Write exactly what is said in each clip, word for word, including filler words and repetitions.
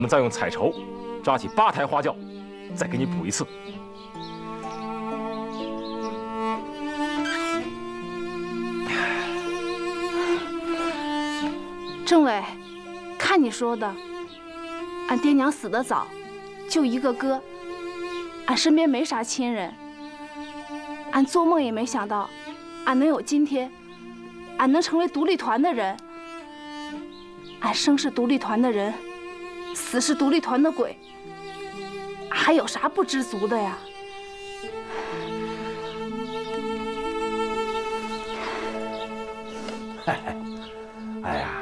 我们再用彩绸扎起八抬花轿，再给你补一次。 政委，看你说的，俺爹娘死得早，就一个哥，俺身边没啥亲人。俺做梦也没想到，俺能有今天，俺能成为独立团的人。俺生是独立团的人，死是独立团的鬼，还有啥不知足的呀？ 哎呀，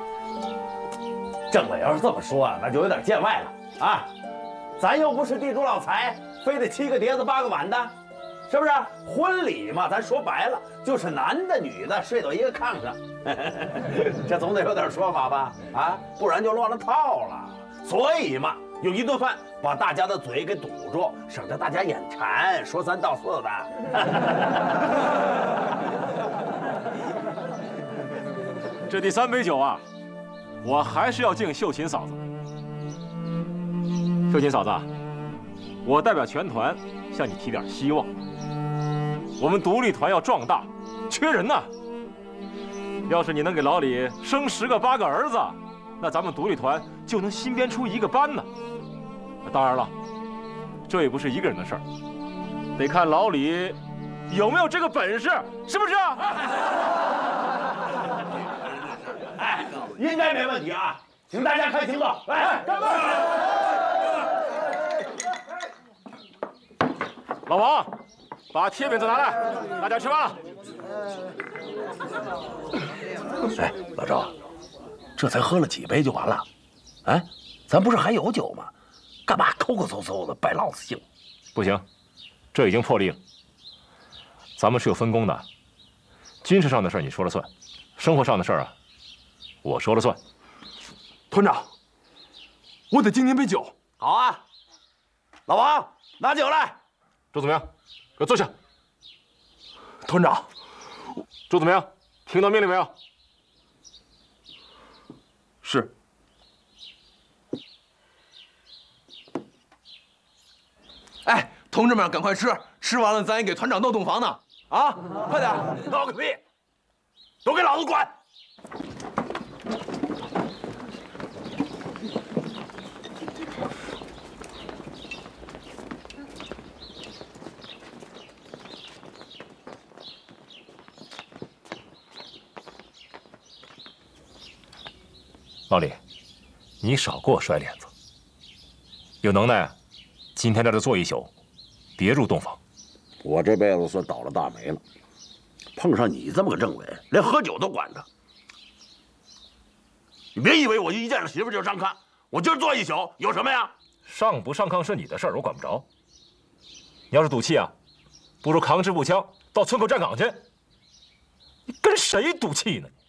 政委要是这么说啊，那就有点见外了啊！咱又不是地主老财，非得七个碟子八个碗的，是不是？婚礼嘛，咱说白了就是男的女的睡到一个炕上，这总得有点说法吧？啊，不然就乱了套了。所以嘛，用一顿饭把大家的嘴给堵住，省得大家眼馋，说三道四的。 这第三杯酒啊，我还是要敬秀琴嫂子。秀琴嫂子，我代表全团向你提点希望。我们独立团要壮大，缺人呐。要是你能给老李生十个八个儿子，那咱们独立团就能新编出一个班呢。当然了，这也不是一个人的事儿，得看老李有没有这个本事，是不是啊？ 哎，应该没问题啊！请大家看行动，来，干杯！ 老王，把贴饼子拿来，大家吃饭了。 哎，老赵，这才喝了几杯就完了？哎，咱不是还有酒吗？干嘛抠抠搜搜的败老子兴？ 不行，这已经破例了。咱们是有分工的，军事上的事你说了算，生活上的事啊，我说了算。 团长，我得敬您杯酒。 好啊，老王拿酒来。 周子明，给我坐下。 团长， 周子明，听到命令没有？ 是。哎，同志们，赶快吃，吃完了咱也给团长闹洞房呢。啊，快点！ 闹个屁！都给老子滚！ 老李，你少给我甩脸子。有能耐，今天在这坐一宿，别入洞房。 我这辈子算倒了大霉了，碰上你这么个政委，连喝酒都管着。你别以为我一见着媳妇就上炕，我今儿坐一宿有什么呀？ 上不上炕是你的事儿，我管不着。你要是赌气啊，不如扛支步枪到村口站岗去。你跟谁赌气呢？